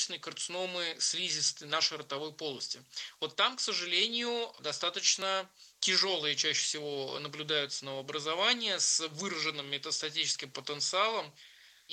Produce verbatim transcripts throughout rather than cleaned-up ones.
злокачественные карциномы слизистой нашей ротовой полости. Вот там, к сожалению, достаточно тяжелые чаще всего наблюдаются новообразования с выраженным метастатическим потенциалом. И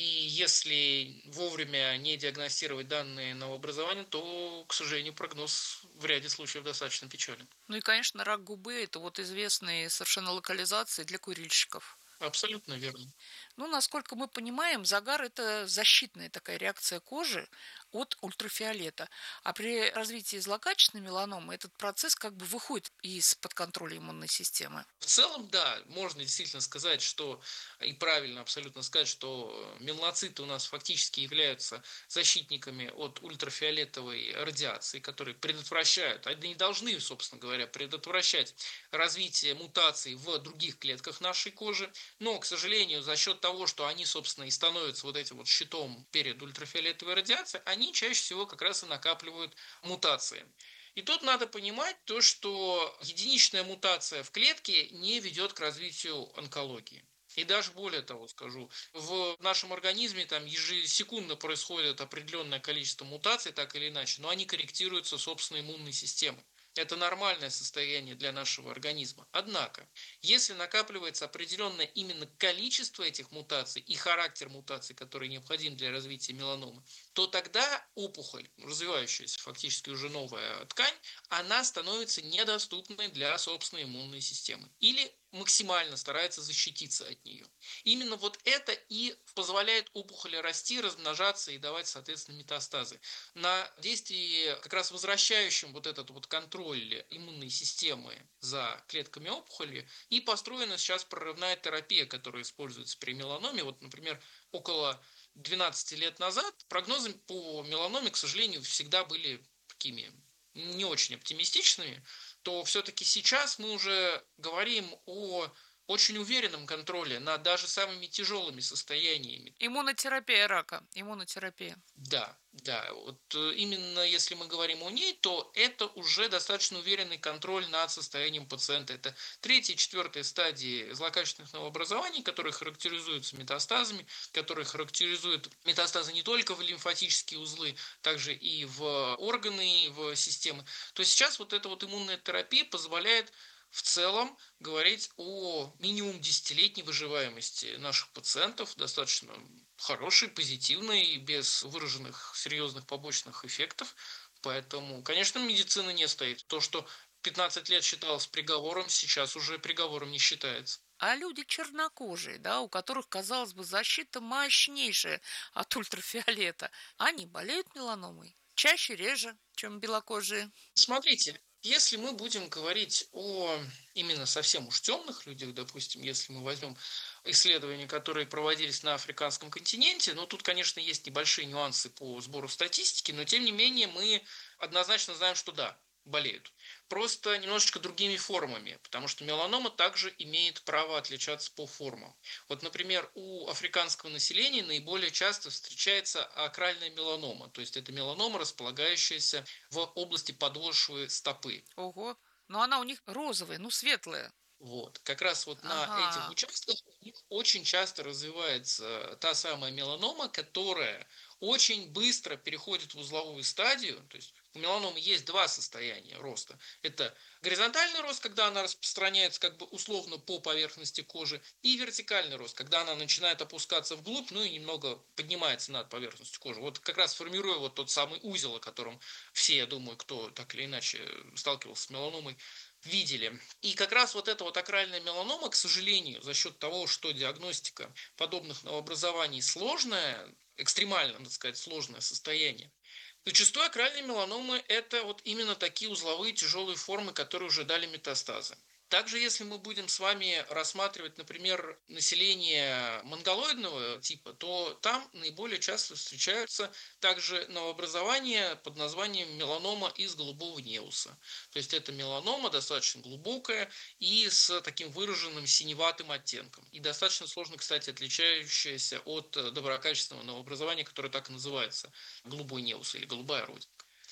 если вовремя не диагностировать данные новообразования, то, к сожалению, прогноз в ряде случаев достаточно печален. Ну и, конечно, рак губы– это вот известные совершенно локализации для курильщиков. Абсолютно верно. Ну, насколько мы понимаем, загар– это защитная такая реакция кожи от ультрафиолета. А при развитии злокачественной меланомы этот процесс как бы выходит из-под контроля иммунной системы. В целом, да, можно действительно сказать, что и правильно абсолютно сказать, что меланоциты у нас фактически являются защитниками от ультрафиолетовой радиации, которые предотвращают, они должны, собственно говоря, предотвращать развитие мутаций в других клетках нашей кожи, но, к сожалению, за счет того, что они, собственно, и становятся вот этим вот щитом перед ультрафиолетовой радиацией, они чаще всего как раз и накапливают мутации. И тут надо понимать то, что единичная мутация в клетке не ведет к развитию онкологии. И даже более того скажу, в нашем организме там ежесекундно происходит определенное количество мутаций, так или иначе, но они корректируются собственной иммунной системой. Это нормальное состояние для нашего организма. Однако, если накапливается определенное именно количество этих мутаций и характер мутаций, который необходим для развития меланомы, то тогда опухоль, развивающаяся фактически уже новая ткань, она становится недоступной для собственной иммунной системы. Или максимально старается защититься от нее. Именно вот это и позволяет опухоли расти, размножаться и давать, соответственно, метастазы. На действии, как раз возвращающем вот этот вот контроль иммунной системы за клетками опухоли, и построена сейчас прорывная терапия, которая используется при меланоме. Вот, например, около двенадцати лет назад прогнозы по меланоме, к сожалению, всегда были такими не очень оптимистичными, то все-таки сейчас мы уже говорим о очень уверенном контроле над даже самыми тяжелыми состояниями. Иммунотерапия рака. Иммунотерапия. Да, да, вот э, именно если мы говорим о ней, то это уже достаточно уверенный контроль над состоянием пациента. Это третья и четвертая стадии злокачественных новообразований, которые характеризуются метастазами, которые характеризуют метастазы не только в лимфатические узлы, также и в органы, в системы. То сейчас вот эта вот иммунная терапия позволяет в целом говорить о минимум десятилетней выживаемости наших пациентов, достаточно хорошей, позитивной, без выраженных серьезных побочных эффектов. Поэтому, конечно, медицина не стоит. То, что пятнадцать лет считалось приговором, сейчас уже приговором не считается. А люди чернокожие, да, у которых, казалось бы, защита мощнейшая от ультрафиолета, они болеют меланомой? Чаще, реже, чем белокожие. Смотрите, если мы будем говорить о именно совсем уж темных людях, допустим, если мы возьмем исследования, которые проводились на африканском континенте, ну тут, конечно, есть небольшие нюансы по сбору статистики, но тем не менее мы однозначно знаем, что да, болеют. Просто немножечко другими формами, потому что меланома также имеет право отличаться по формам. Вот, например, у африканского населения наиболее часто встречается акральная меланома, то есть это меланома, располагающаяся в области подошвы стопы. Ого, но она у них розовая, ну светлая. Вот. Как раз вот на этих Ага, участках у них очень часто развивается та самая меланома, которая очень быстро переходит в узловую стадию. То есть у меланомы есть два состояния роста. Это горизонтальный рост, когда она распространяется как бы условно по поверхности кожи, и вертикальный рост, когда она начинает опускаться вглубь, ну и немного поднимается над поверхностью кожи. Вот как раз формируя вот тот самый узел, о котором все, я думаю, кто так или иначе сталкивался с меланомой, видели. И как раз вот эта вот акральная меланома, к сожалению, за счет того, что диагностика подобных новообразований сложная, экстремально, надо сказать, сложное состояние, зачастую акральные меланомы– это вот именно такие узловые тяжелые формы, которые уже дали метастазы. Также, если мы будем с вами рассматривать, например, население монголоидного типа, то там наиболее часто встречаются также новообразования под названием меланома из голубого неуса. То есть это меланома достаточно глубокая и с таким выраженным синеватым оттенком. И достаточно сложно, кстати, отличающаяся от доброкачественного новообразования, которое так и называется – голубой неус или голубая родинка.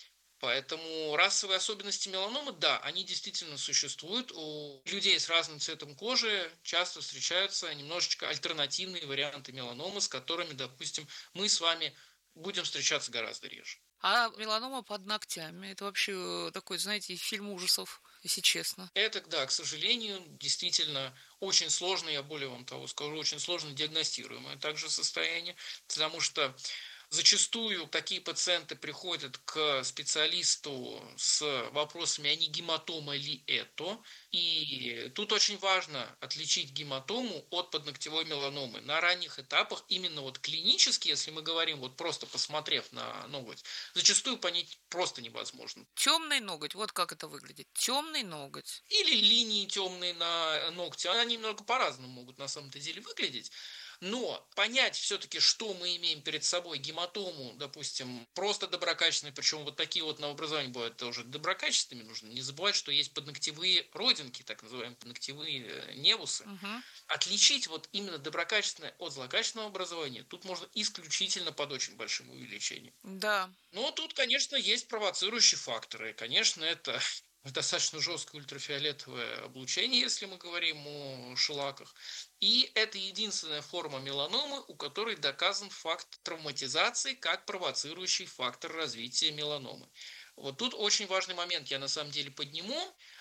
Поэтому расовые особенности меланомы, да, они действительно существуют. У людей с разным цветом кожи часто встречаются немножечко альтернативные варианты меланомы, с которыми, допустим, мы с вами будем встречаться гораздо реже. А меланома под ногтями — это вообще такой, знаете, фильм ужасов, если честно. Это, да, к сожалению, действительно очень сложно, я более вам того скажу, очень сложно диагностируемое также состояние, потому что зачастую такие пациенты приходят к специалисту с вопросами, а не гематома ли это. И тут очень важно отличить гематому от подногтевой меланомы. На ранних этапах, именно вот клинически, если мы говорим, вот просто посмотрев на ноготь, зачастую понять просто невозможно. Темный ноготь, вот как это выглядит. Темный ноготь. Или линии темные на ногте, они немного по-разному могут на самом-то деле выглядеть. Но понять все-таки, что мы имеем перед собой, гематому, допустим, просто доброкачественные, причем вот такие вот новообразования бывают тоже доброкачественными, нужно не забывать, что есть подногтевые родинки, так называемые подногтевые невусы. Угу. Отличить вот именно доброкачественное от злокачественного образования тут можно исключительно под очень большим увеличением. Да. Но тут, конечно, есть провоцирующие факторы. Конечно, это достаточно жесткое ультрафиолетовое облучение, если мы говорим о шелаках. И это единственная форма меланомы, у которой доказан факт травматизации как провоцирующий фактор развития меланомы. Вот тут очень важный момент я на самом деле подниму.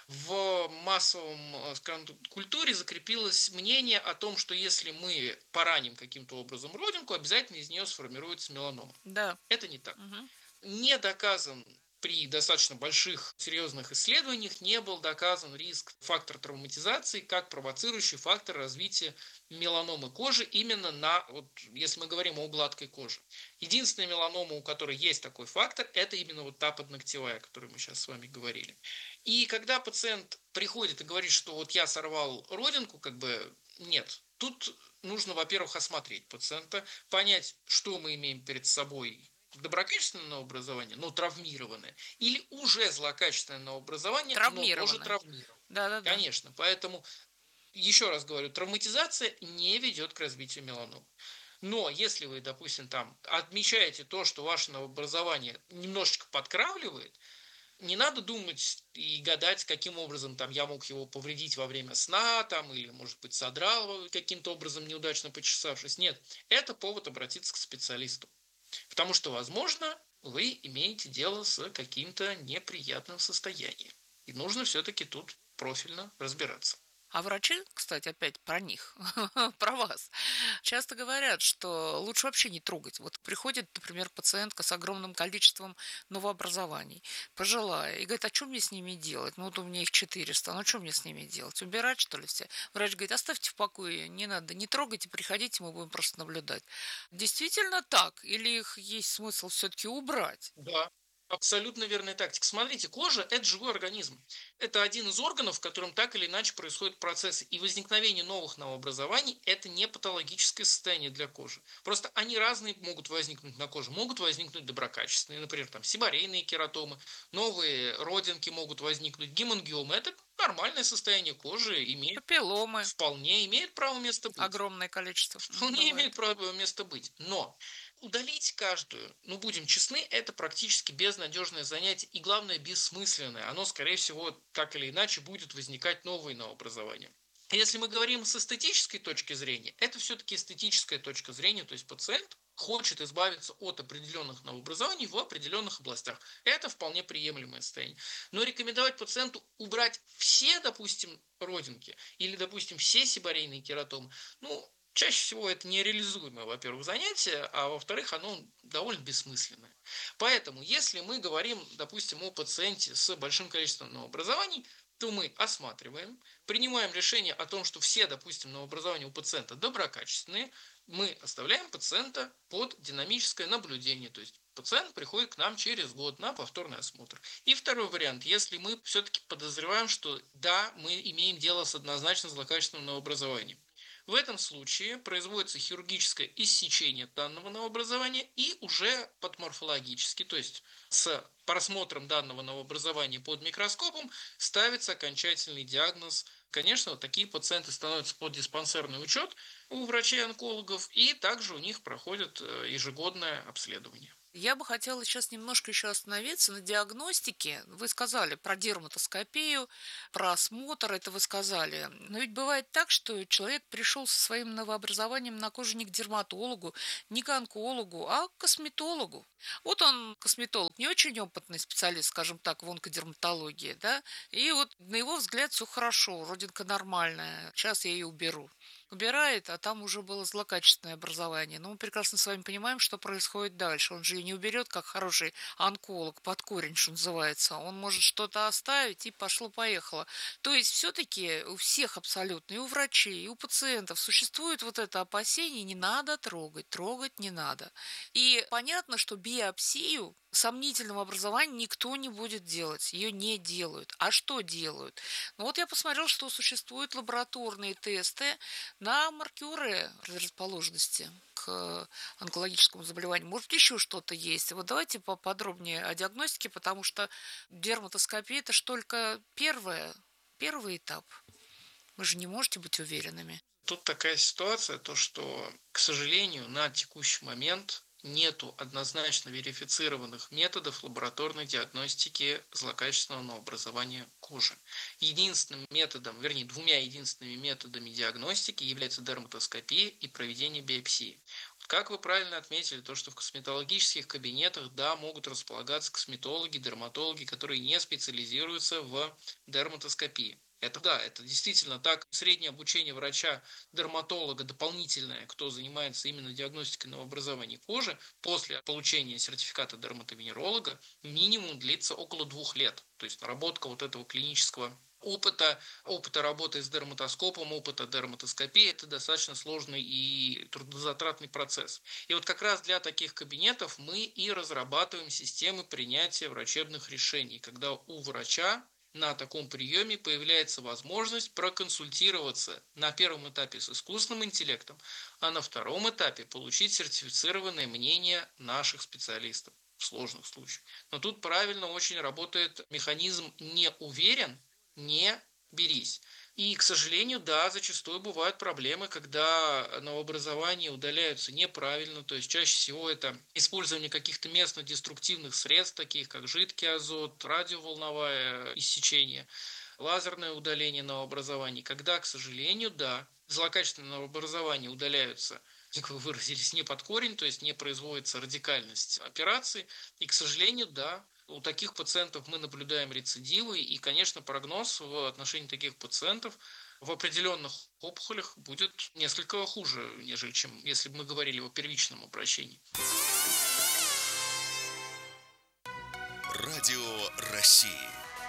В массовом, скажем, культуре закрепилось мнение о том, что если мы пораним каким-то образом родинку, обязательно из нее сформируется меланома. Да. Это не так. Угу. Не доказан при достаточно больших серьезных исследованиях не был доказан риск фактор травматизации как провоцирующий фактор развития меланомы кожи именно на, вот, если мы говорим о гладкой коже. Единственная меланома, у которой есть такой фактор, это именно вот та подногтевая, о которой мы сейчас с вами говорили. И когда пациент приходит и говорит, что вот я сорвал родинку, как бы нет. Тут нужно, во-первых, осмотреть пациента, понять, что мы имеем перед собой, доброкачественное новообразование, но травмированное, или уже злокачественное новообразование, но тоже Травмированное. травмированное. Да-да-да. Конечно, поэтому, еще раз говорю, травматизация не ведет к развитию меланомы. Но если вы, допустим, там отмечаете то, что ваше новообразование немножечко подкравливает, не надо думать и гадать, каким образом там я мог его повредить во время сна, там, или, может быть, содрал каким-то образом, неудачно почесавшись. Нет, это повод обратиться к специалисту. Потому что, возможно, вы имеете дело с каким-то неприятным состоянием. И нужно все-таки тут профильно разбираться. А врачи, кстати, опять про них, про вас, часто говорят, что лучше вообще не трогать. Вот приходит, например, пациентка с огромным количеством новообразований, пожилая, и говорит, а что мне с ними делать? Ну вот у меня их четыреста, ну что мне с ними делать? Убирать, что ли, все? Врач говорит, оставьте в покое, не надо, не трогайте, приходите, мы будем просто наблюдать. Действительно так? Или их есть смысл все-таки убрать? Да, абсолютно верная тактика. Смотрите, кожа – это живой организм. Это один из органов, в котором так или иначе происходят процессы. И возникновение новых новообразований – это не патологическое состояние для кожи. Просто они разные могут возникнуть на коже. Могут возникнуть доброкачественные, например, там сибарейные кератомы, новые родинки могут возникнуть, гемангиомы. Это нормальное состояние кожи, имеет, Папилломы, вполне имеет право место быть. огромное количество. Вполне имеет право место быть. Но удалить каждую, ну будем честны, это практически безнадежное занятие и, главное, бессмысленное. Оно, скорее всего, так или иначе будет возникать новые новообразования. Если мы говорим с эстетической точки зрения, это все-таки эстетическая точка зрения, то есть пациент хочет избавиться от определенных новообразований в определенных областях. Это вполне приемлемое состояние. Но рекомендовать пациенту убрать все, допустим, родинки или, допустим, все сибарейные кератомы, ну, чаще всего это нереализуемое, во-первых, занятие, а во-вторых, оно довольно бессмысленное. Поэтому, если мы говорим, допустим, о пациенте с большим количеством новообразований, то мы осматриваем, принимаем решение о том, что все, допустим, новообразования у пациента доброкачественные, мы оставляем пациента под динамическое наблюдение, то есть пациент приходит к нам через год на повторный осмотр. И второй вариант, если мы все-таки подозреваем, что да, мы имеем дело с однозначно злокачественным новообразованием. В этом случае производится хирургическое иссечение данного новообразования и уже подморфологически, то есть с просмотром данного новообразования под микроскопом ставится окончательный диагноз. Конечно, вот такие пациенты становятся под диспансерный учет у врачей-онкологов, и также у них проходит ежегодное обследование. Я бы хотела сейчас немножко еще остановиться на диагностике. Вы сказали про дерматоскопию, про осмотр, это вы сказали. Но ведь бывает так, что человек пришел со своим новообразованием на коже не к дерматологу, не к онкологу, а к косметологу. Вот он косметолог, не очень опытный специалист, скажем так, в онкодерматологии, да, и вот на его взгляд все хорошо, родинка нормальная, сейчас я ее уберу. Убирает, а там уже было злокачественное образование. Но мы прекрасно с вами понимаем, что происходит дальше. Он же ее не уберет, как хороший онколог, под корень, что называется. Он может что-то оставить, и пошло-поехало. То есть все-таки у всех абсолютно, и у врачей, и у пациентов существует вот это опасение: не надо трогать, трогать не надо. И понятно, что биопсию сомнительного образования никто не будет делать, ее не делают. А что делают? Ну вот я посмотрел, что существуют лабораторные тесты на маркеры предрасположенности к онкологическому заболеванию. Может, еще что-то есть. Вот давайте поподробнее о диагностике, потому что дерматоскопия – это ж только первое, первый этап. Вы же не можете быть уверенными. Тут такая ситуация, то что, к сожалению, на текущий момент нету однозначно верифицированных методов лабораторной диагностики злокачественного новообразования кожи. Единственным методом, вернее, двумя единственными методами диагностики является дерматоскопия и проведение биопсии. Как вы правильно отметили, то, что в косметологических кабинетах, да, могут располагаться косметологи, дерматологи, которые не специализируются в дерматоскопии. Это да, это действительно так. Среднее обучение врача-дерматолога дополнительное, кто занимается именно диагностикой новообразований кожи, после получения сертификата дерматовенеролога, минимум длится около двух лет. То есть наработка вот этого клинического опыта, опыта работы с дерматоскопом, опыта дерматоскопии – это достаточно сложный и трудозатратный процесс. И вот как раз для таких кабинетов мы и разрабатываем системы принятия врачебных решений, когда у врача на таком приеме появляется возможность проконсультироваться на первом этапе с искусственным интеллектом, а на втором этапе получить сертифицированное мнение наших специалистов в сложных случаях. Но тут правильно очень работает механизм «не уверен, не берись». И, к сожалению, да, зачастую бывают проблемы, когда новообразования удаляются неправильно, то есть чаще всего это использование каких-то местно-деструктивных средств, таких как жидкий азот, радиоволновое иссечение, лазерное удаление новообразований, когда, к сожалению, да, злокачественные новообразования удаляются, как вы выразились, не под корень, то есть не производится радикальность операции, и, к сожалению, да, у таких пациентов мы наблюдаем рецидивы, и, конечно, прогноз в отношении таких пациентов в определенных опухолях будет несколько хуже, нежели чем если бы мы говорили о первичном обращении. Радио России.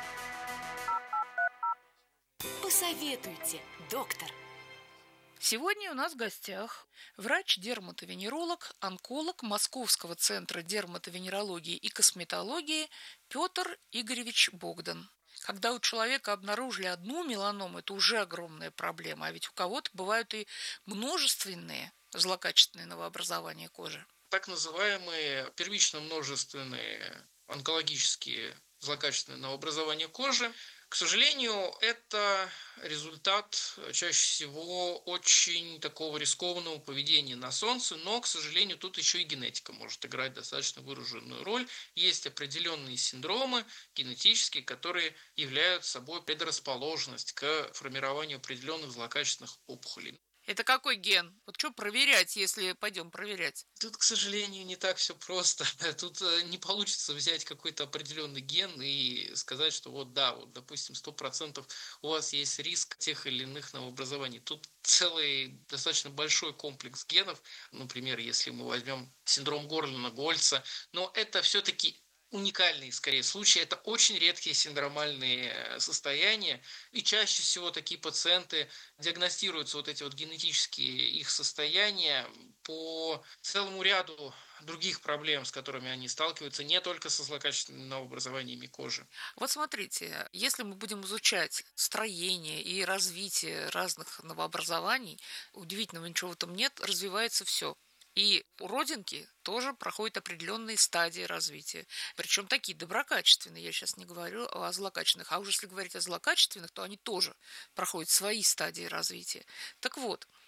Посоветуйте, доктор. Сегодня у нас в гостях врач-дерматовенеролог, онколог Московского центра дерматовенерологии и косметологии Петр Игоревич Богдан. Когда у человека обнаружили одну меланому, это уже огромная проблема, а ведь у кого-то бывают и множественные злокачественные новообразования кожи. Так называемые первично-множественные онкологические злокачественные новообразования кожи, к сожалению, это результат чаще всего очень такого рискованного поведения на солнце, но, к сожалению, тут еще и генетика может играть достаточно выраженную роль. Есть определенные синдромы генетические, которые являются собой предрасположенность к формированию определенных злокачественных опухолей. Это какой ген? Вот что проверять, если пойдем проверять? Тут, к сожалению, не так все просто. Тут не получится взять какой-то определенный ген и сказать, что вот да, вот, допустим, сто процентов у вас есть риск тех или иных новообразований. Тут целый достаточно большой комплекс генов. Например, если мы возьмем синдром Горлина-Гольца, но это все-таки уникальные, скорее, случаи. Это очень редкие синдромальные состояния, и чаще всего такие пациенты диагностируются, вот эти вот генетические их состояния, по целому ряду других проблем, с которыми они сталкиваются, не только со злокачественными новообразованиями кожи. Вот смотрите, если мы будем изучать строение и развитие разных новообразований, удивительного ничего в этом нет, развивается все. И у родинки тоже проходят определенные стадии развития. Причем такие доброкачественные. Я сейчас не говорю о злокачественных. А уже если говорить о злокачественных, то они тоже проходят свои стадии развития. Так вот,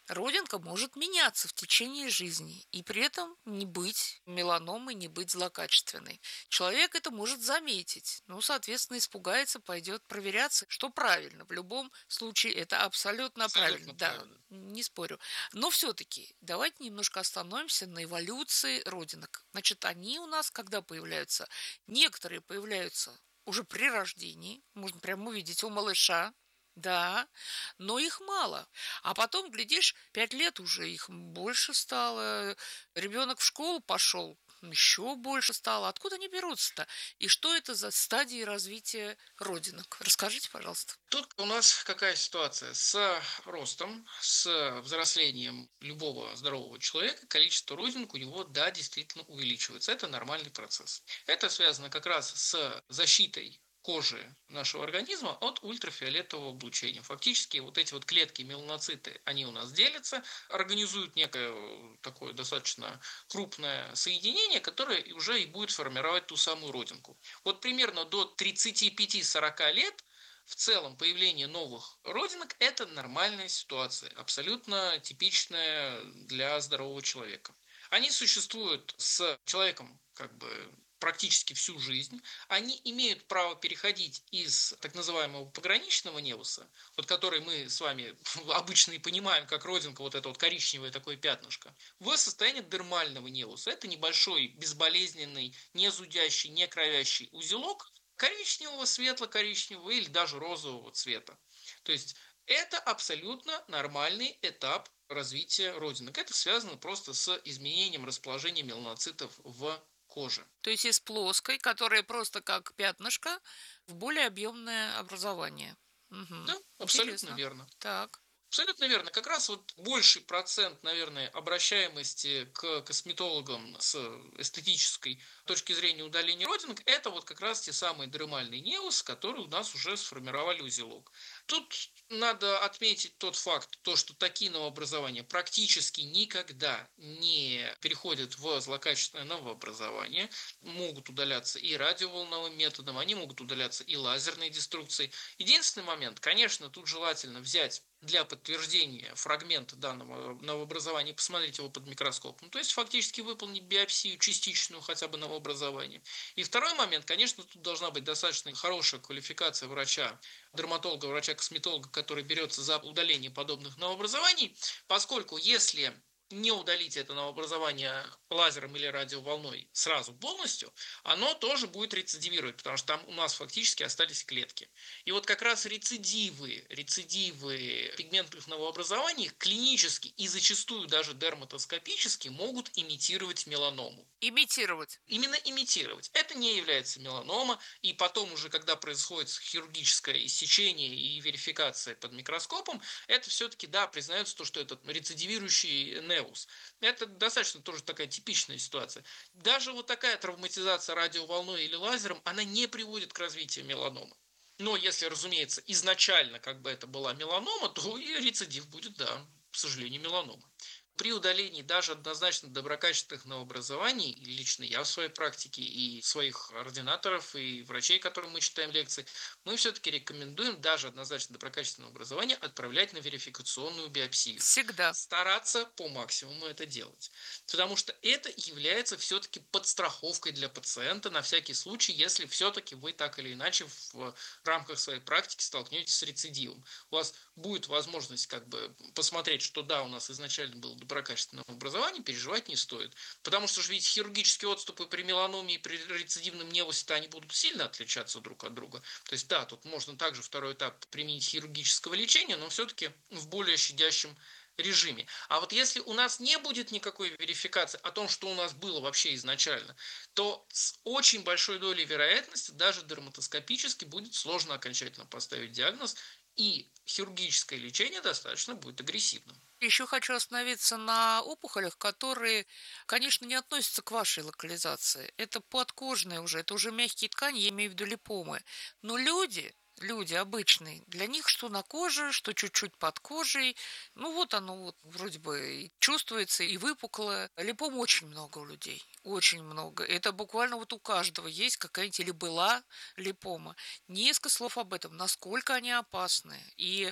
Родинка может меняться в течение жизни и при этом не быть меланомой, не быть злокачественной. Человек это может заметить, ну, соответственно, испугается, пойдет проверяться, что правильно. В любом случае это абсолютно правильно, Абсолютно да, правильно. не спорю. Но все-таки давайте немножко остановимся на эволюции родинок. Значит, они у нас когда появляются? Некоторые появляются уже при рождении, можно прямо увидеть у малыша, да, но их мало. А потом, глядишь, пять лет уже их больше стало. Ребенок в школу пошел, еще больше стало. Откуда они берутся-то? И что это за стадии развития родинок? Расскажите, пожалуйста. Тут у нас какая ситуация? С ростом, с взрослением любого здорового человека количество родинок у него, да, действительно увеличивается. Это нормальный процесс. Это связано как раз с защитой кожи нашего организма от ультрафиолетового облучения. Фактически вот эти вот клетки меланоциты, они у нас делятся, организуют некое такое достаточно крупное соединение, которое уже и будет формировать ту самую родинку. Вот примерно до тридцати пяти сорока лет в целом появление новых родинок – это нормальная ситуация, абсолютно типичная для здорового человека. Они существуют с человеком как бы практически всю жизнь. Они имеют право переходить из так называемого пограничного невуса, вот который мы с вами обычно и понимаем как родинка, вот это вот коричневое такое пятнышко, в состояние дермального невуса. Это небольшой, безболезненный, не зудящий, не кровящий узелок, коричневого, светло-коричневого или даже розового цвета. То есть это абсолютно нормальный этап развития родинок. Это связано просто с изменением расположения меланоцитов в коже. То есть из плоской, которая просто как пятнышко, в более объемное образование. Угу. Да, абсолютно Интересно. верно. Так. Абсолютно верно. Как раз вот больший процент, наверное, обращаемости к косметологам с эстетической точки зрения удаления родинок, это вот как раз те самые дермальные невус, которые у нас уже сформировали узелок. Тут надо отметить тот факт, то, что такие новообразования практически никогда не переходят в злокачественное новообразование, могут удаляться и радиоволновым методом, они могут удаляться и лазерной деструкцией. Единственный момент, конечно, тут желательно взять для подтверждения фрагмента данного новообразования и посмотреть его под микроскопом. То есть фактически выполнить биопсию частичную хотя бы новообразования. И второй момент, конечно, тут должна быть достаточно хорошая квалификация врача, дерматолога, врача-косметолога, который берется за удаление подобных новообразований, поскольку если не удалить это новообразование лазером или радиоволной сразу полностью, оно тоже будет рецидивировать, потому что там у нас фактически остались клетки. И вот как раз рецидивы, рецидивы пигментных новообразований клинически и зачастую даже дерматоскопически могут имитировать меланому. Имитировать. Именно имитировать. Это не является меланома, и потом уже, когда происходит хирургическое иссечение и верификация под микроскопом, это все-таки, да, признается то, что это рецидивирующий невус. Это достаточно тоже такая типичная ситуация. Даже вот такая травматизация радиоволной или лазером, она не приводит к развитию меланомы. Но если, разумеется, изначально как бы это была меланома, то и рецидив будет, да, к сожалению, меланома. При удалении даже однозначно доброкачественных новообразований, лично я в своей практике и своих ординаторов, и врачей, которым мы читаем лекции, мы все-таки рекомендуем даже однозначно доброкачественное образование отправлять на верификационную биопсию. Всегда. Стараться по максимуму это делать. Потому что это является все-таки подстраховкой для пациента на всякий случай, если все-таки вы так или иначе в рамках своей практики столкнетесь с рецидивом. У вас будет возможность как бы посмотреть, что да, у нас изначально было доброкачественное образование, переживать не стоит. Потому что же ведь хирургические отступы при меланоме и при рецидивном невусе они будут сильно отличаться друг от друга. То есть да, тут можно также второй этап применить хирургического лечения, но все-таки в более щадящем режиме. А вот если у нас не будет никакой верификации о том, что у нас было вообще изначально, то с очень большой долей вероятности даже дерматоскопически будет сложно окончательно поставить диагноз, и хирургическое лечение достаточно будет агрессивным. Еще хочу остановиться на опухолях, которые, конечно, не относятся к вашей локализации. Это подкожные уже, это уже мягкие ткани, я имею в виду липомы. Но люди, люди обычные, для них что на коже, что чуть-чуть под кожей, ну вот оно вот вроде бы и чувствуется, и выпуклое. Липом очень много у людей, очень много. Это буквально вот у каждого есть какая-нибудь или была липома. Несколько слов об этом, насколько они опасны. И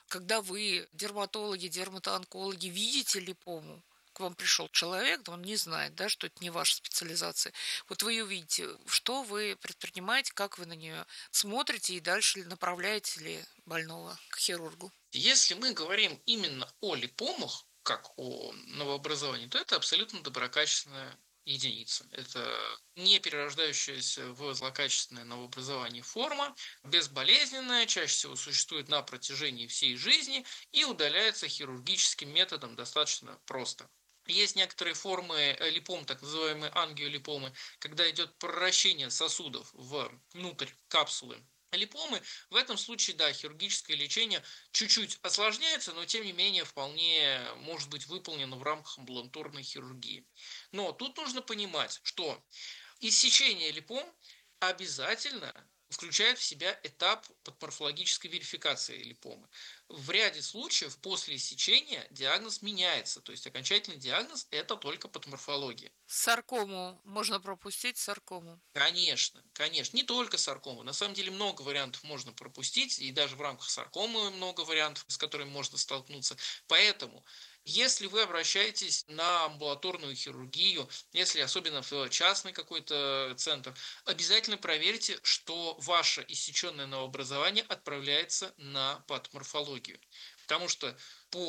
Когда вы, дерматологи, дерматоонкологи, видите липому, к вам пришел человек, он не знает, да, что это не ваша специализация. Вот вы ее видите, что вы предпринимаете, как вы на нее смотрите и дальше направляете ли больного к хирургу? Если мы говорим именно о липомах, как о новообразовании, то это абсолютно доброкачественная единица. Это не перерождающаяся в злокачественное новообразование форма, безболезненная, чаще всего существует на протяжении всей жизни и удаляется хирургическим методом достаточно просто. Есть некоторые формы липом, так называемые ангиолипомы, когда идет превращение сосудов внутрь капсулы липомы. В этом случае, да, хирургическое лечение чуть-чуть осложняется, но тем не менее вполне может быть выполнено в рамках амбулаторной хирургии. Но тут нужно понимать, что иссечение липом обязательно включает в себя этап подморфологической верификации липомы. В ряде случаев после иссечения диагноз меняется, то есть окончательный диагноз – это только подморфология. Саркому можно пропустить, саркому? Конечно, конечно, не только саркому. На самом деле много вариантов можно пропустить, и даже в рамках саркомы много вариантов, с которыми можно столкнуться. Поэтому если вы обращаетесь на амбулаторную хирургию, если особенно в частный какой-то центр, обязательно проверьте, что ваше иссеченное новообразование отправляется на патоморфологию. Потому что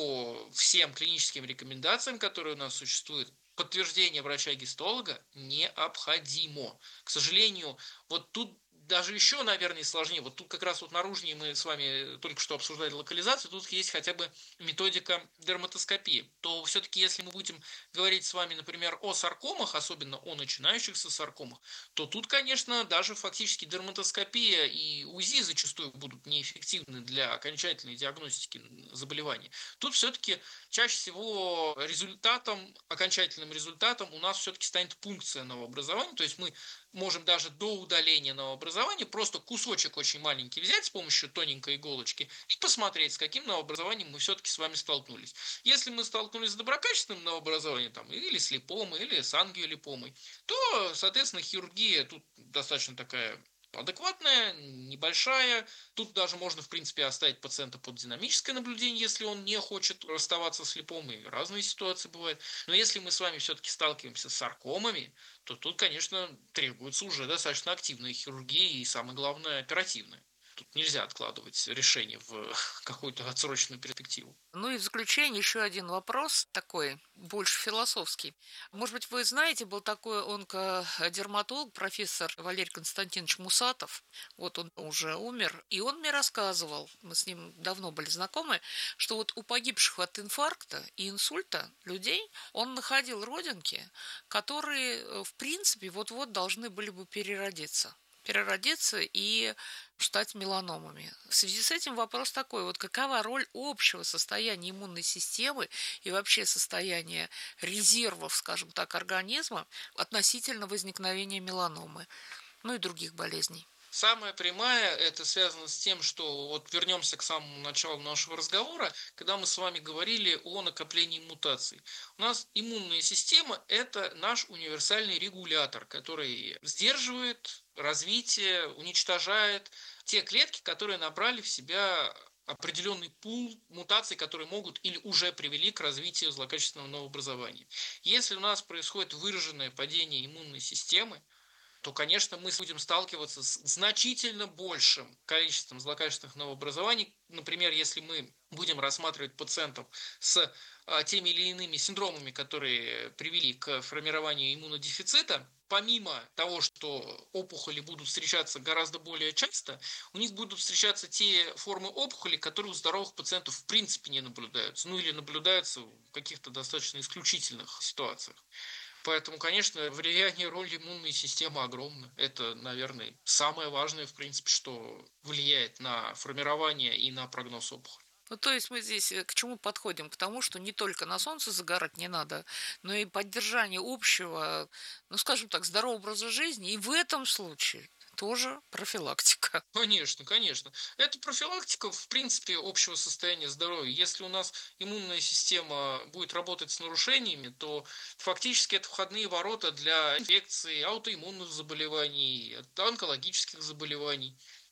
по всем клиническим рекомендациям, которые у нас существуют, подтверждение врача-гистолога необходимо. К сожалению, вот тут даже еще, наверное, сложнее. Вот тут как раз вот наружнее мы с вами только что обсуждали локализацию, тут есть хотя бы методика дерматоскопии. То все-таки, если мы будем говорить с вами, например, о саркомах, особенно о начинающихся саркомах, то тут, конечно, даже фактически дерматоскопия и УЗИ зачастую будут неэффективны для окончательной диагностики заболевания. Тут все-таки чаще всего результатом, окончательным результатом у нас все-таки станет пункция новообразования, то есть мы можем даже до удаления новообразования просто кусочек очень маленький взять с помощью тоненькой иголочки и посмотреть, с каким новообразованием мы все-таки с вами столкнулись. Если мы столкнулись с доброкачественным новообразованием, там, или с липомой, или с ангиолипомой, то, соответственно, хирургия тут достаточно такая адекватная, небольшая. Тут даже можно, в принципе, оставить пациента под динамическое наблюдение, если он не хочет расставаться с липомой. Разные ситуации бывают. Но если мы с вами все-таки сталкиваемся с саркомами, то тут, конечно, требуется уже достаточно активная хирургия и, самое главное, оперативная. Тут нельзя откладывать решение в какую-то отсроченную перспективу. Ну и в заключение еще один вопрос, такой больше философский. Может быть, вы знаете, был такой онкодерматолог, профессор Валерий Константинович Мусатов. Вот он уже умер. И он мне рассказывал, мы с ним давно были знакомы, что вот у погибших от инфаркта и инсульта людей он находил родинки, которые, в принципе, вот-вот должны были бы переродиться. переродиться и стать меланомами. В связи с этим вопрос такой, вот какова роль общего состояния иммунной системы и вообще состояния резервов, скажем так, организма относительно возникновения меланомы, ну и других болезней? Самая прямая, это связано с тем, что вот вернемся к самому началу нашего разговора, когда мы с вами говорили о накоплении мутаций. У нас иммунная система – это наш универсальный регулятор, который сдерживает развитие, уничтожает те клетки, которые набрали в себя определенный пул мутаций, которые могут или уже привели к развитию злокачественного новообразования. Если у нас происходит выраженное падение иммунной системы, то, конечно, мы будем сталкиваться с значительно большим количеством злокачественных новообразований. Например, если мы будем рассматривать пациентов с а, теми или иными синдромами, которые привели к формированию иммунодефицита, помимо того, что опухоли будут встречаться гораздо более часто, у них будут встречаться те формы опухоли, которые у здоровых пациентов в принципе не наблюдаются, ну или наблюдаются в каких-то достаточно исключительных ситуациях. Поэтому, конечно, влияние роли иммунной системы огромно. Это, наверное, самое важное, в принципе, что влияет на формирование и на прогноз опухоли. Ну, то есть мы здесь к чему подходим? К тому, что не только на солнце загорать не надо, но и поддержание общего, ну, скажем так, здорового образа жизни. И в этом случае тоже профилактика. Конечно, конечно. Это профилактика, в принципе, общего состояния здоровья. Если у нас иммунная система будет работать с нарушениями, то фактически это входные ворота для инфекций, аутоиммунных заболеваний, онкологических заболеваний.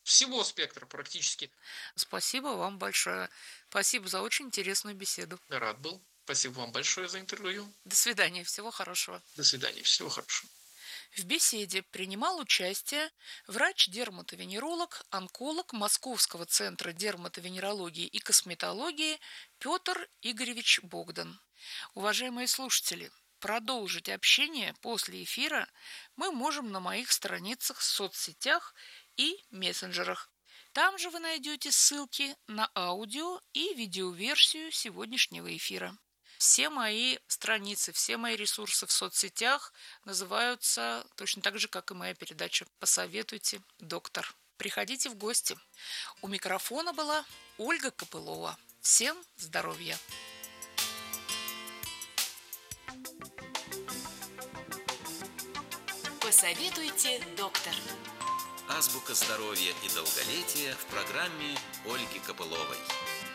Всего спектра практически. Спасибо вам большое. Спасибо за очень интересную беседу. Рад был. Спасибо вам большое за интервью. До свидания. Всего хорошего. До свидания. Всего хорошего. В беседе принимал участие врач-дерматовенеролог, онколог Московского центра дерматовенерологии и косметологии Петр Игоревич Богдан. Уважаемые слушатели, продолжить общение после эфира мы можем на моих страницах в соцсетях и мессенджерах. Там же вы найдете ссылки на аудио и видеоверсию сегодняшнего эфира. Все мои страницы, все мои ресурсы в соцсетях называются точно так же, как и моя передача «Посоветуйте, доктор». Приходите в гости. У микрофона была Ольга Копылова. Всем здоровья! Посоветуйте, доктор. Азбука здоровья и долголетия в программе Ольги Копыловой.